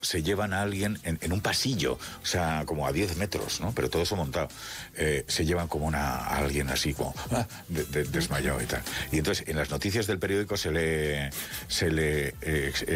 se llevan a alguien en un pasillo, o sea, como a 10 metros, ¿no? Pero todo eso montado. Se llevan como a alguien así, como desmayado y tal. Y entonces, en las noticias del periódico se lee